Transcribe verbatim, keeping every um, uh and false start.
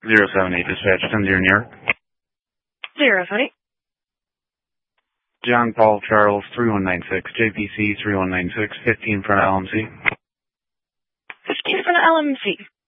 Zero seven eight dispatch, ten zero New York. Zero seven eight. John Paul Charles, three one nine six, J P C three one nine six, fifteen front of L M C. Fifteen front of L M C.